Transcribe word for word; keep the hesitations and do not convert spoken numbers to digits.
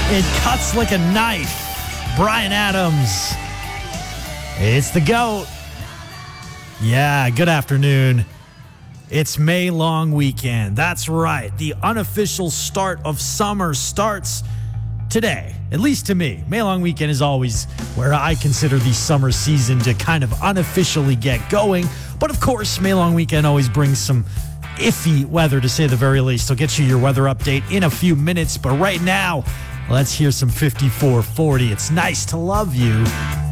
It cuts like a knife. Bryan Adams. It's the GOAT. Yeah, good afternoon. It's May long weekend. That's right. The unofficial start of summer starts today, at least to me. May long weekend is always where I consider the summer season to kind of unofficially get going. But of course, May long weekend always brings some iffy weather, to say the very least. I'll get you your weather update in a few minutes. But right now, let's hear some fifty-four forty. It's nice to love you.